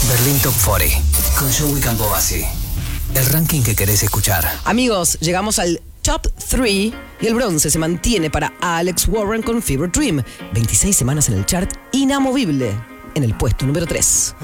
Berlín Top 40 con Joey Campobasi. El ranking que querés escuchar. Amigos, llegamos al Top 3 y el bronce se mantiene para Alex Warren con Fever Dream. 26 semanas en el chart, inamovible en el puesto número 3.